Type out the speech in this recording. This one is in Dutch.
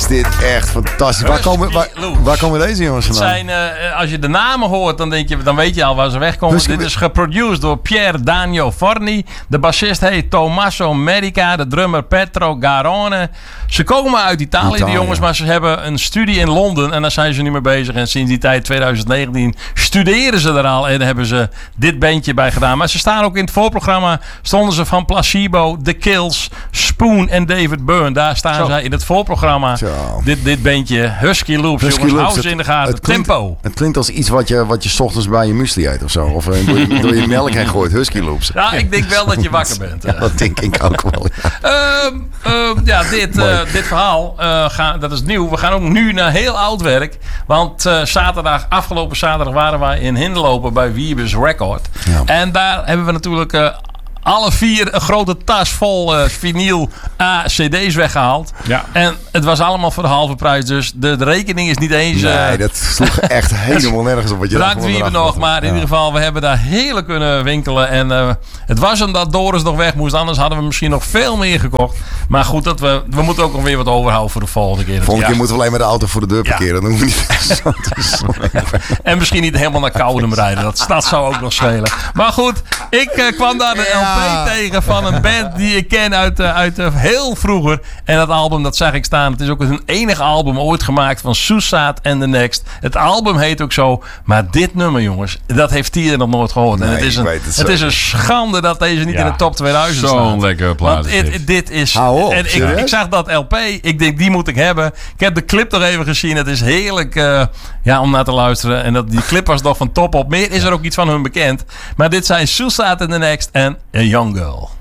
dit echt fantastisch. Waar komen deze jongens Het vandaan? zijn, als je de namen hoort, dan weet je al waar ze wegkomen. Dit is geproduced door Pier Daniel Forni. De bassist heet Tommaso Medica. De drummer Petro Garone. Ze komen uit Italië, die jongens, maar ze hebben een studie in Londen. En daar zijn ze nu mee bezig. En sinds die tijd, 2019, studeren ze er al. En hebben ze dit bandje bij gedaan. Maar ze staan ook in het voorprogramma. Stonden ze van Placebo, The Kills, Spoon en David Byrne. Daar staan zij in het voorprogramma. Dit bandje Husky Loops. Jongens, hou ze in de gaten. Tempo. Het klinkt als iets wat je 's ochtends bij je muesli eet of zo. Of door je melk heen gooit. Husky Loops. Ja, ik denk wel dat je wakker bent. Ja, dat denk ik ook wel. Dit verhaal, dat is nieuw. We gaan ook nu naar heel oud werk. Want afgelopen zaterdag waren wij in Hindelopen bij Wiebes Record. Ja. En daar hebben we natuurlijk alle 4 een grote tas vol vinyl cd's weggehaald. Ja. En het was allemaal voor de halve prijs. Dus de rekening is niet eens... nee, dat sloeg echt helemaal nergens op. Bedankt Wiebe nog. Maar in ieder geval, we hebben daar heerlijk kunnen winkelen. En het was omdat Doris nog weg moest. Anders hadden we misschien nog veel meer gekocht. Maar goed, we moeten ook nog weer wat overhouden voor de volgende keer. Volgende keer moeten we alleen maar de auto voor de deur parkeren. Dan hoeven we niet En misschien niet helemaal naar Koudem rijden. Dat zou ook nog schelen. Maar goed, ik kwam daar de LP tegen van een band die ik ken uit heel vroeger. En dat album, dat zag ik staan. Het is ook hun enige album ooit gemaakt van Suicide and the Next. Het album heet ook zo. Maar dit nummer, jongens, dat heeft Tier nog nooit gehoord. En het is een schande dat deze niet in de top 2000 staat. Zo'n lekkere plaat. Dit is... Op, en ik zag dat LP. Ik denk, die moet ik hebben. Ik heb de clip nog even gezien. Het is heerlijk om naar te luisteren. En die clip was nog van top op. Meer is er ook iets van hun bekend. Maar dit zijn Suicide and the Next en A Young Girl.